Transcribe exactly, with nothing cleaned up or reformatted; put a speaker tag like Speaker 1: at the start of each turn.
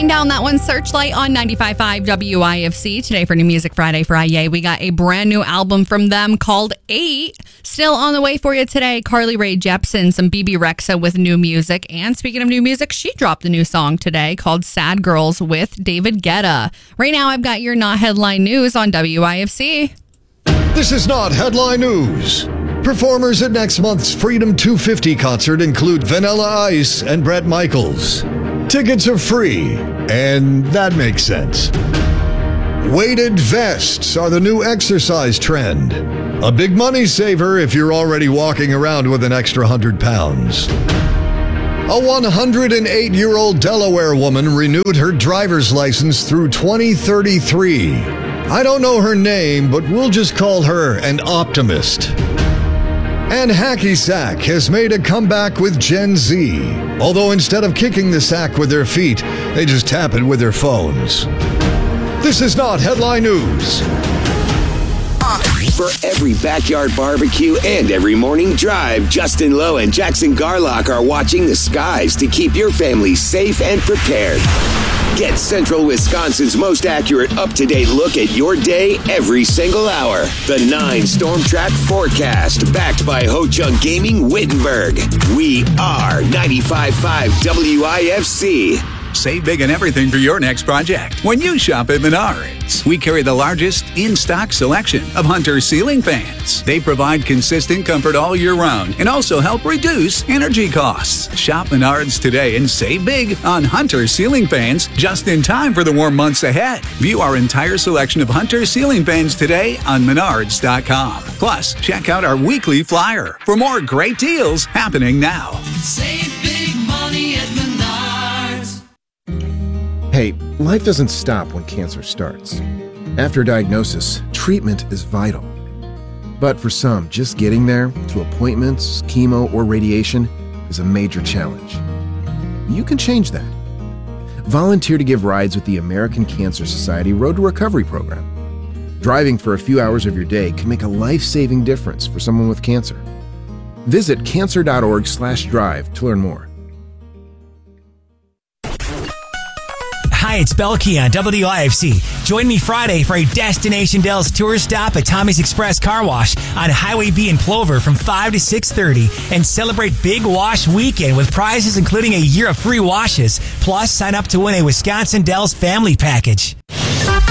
Speaker 1: Wind down that one, Searchlight on ninety-five point five W I F C. Today for New Music Friday Friday, we got a brand new album from them called Eight. Still on the way for you today, Carly Rae Jepsen, some B B Rexha with new music. And speaking of new music, she dropped a new song today called Sad Girls with David Guetta. Right now, I've got your Not Headline News on W I F C.
Speaker 2: This is Not Headline News. Performers at next month's Freedom two fifty concert include Vanilla Ice and Bret Michaels. Tickets are free, and that makes sense. Weighted vests are the new exercise trend. A big money saver if you're already walking around with an extra hundred pounds. A one hundred eight-year-old Delaware woman renewed her driver's license through twenty thirty-three. I don't know her name, but we'll just call her an optimist. And Hacky Sack has made a comeback with Gen Z. Although instead of kicking the sack with their feet, they just tap it with their phones. This is Not Headline News.
Speaker 3: For every backyard barbecue and every morning drive, Justin Lowe and Jackson Garlock are watching the skies to keep your family safe and prepared. Get Central Wisconsin's most accurate, up-to-date look at your day every single hour. The nine Storm Track Forecast, backed by Ho-Chunk Gaming Wittenberg. We are ninety-five point five W I F C.
Speaker 4: Save big on everything for your next project when you shop at Menards. We carry the largest in-stock selection of Hunter ceiling fans. They provide consistent comfort all year round and also help reduce energy costs. Shop Menards today and save big on Hunter ceiling fans just in time for the warm months ahead. View our entire selection of Hunter ceiling fans today on menards dot com. Plus, check out our weekly flyer for more great deals happening now.
Speaker 5: Save big money at Menards.
Speaker 6: Hey, life doesn't stop when cancer starts. After diagnosis, treatment is vital. But for some, just getting there, to appointments, chemo, or radiation, is a major challenge. You can change that. Volunteer to give rides with the American Cancer Society Road to Recovery program. Driving for a few hours of your day can make a life-saving difference for someone with cancer. Visit cancer dot org slash drive to learn more.
Speaker 7: Hi, it's Belkey on W I F C. Join me Friday for a Destination Del's tour stop at Tommy's Express Car Wash on Highway B in Plover from five to six thirty and celebrate Big Wash Weekend with prizes including a year of free washes. Plus, sign up to win a Wisconsin Del's family package.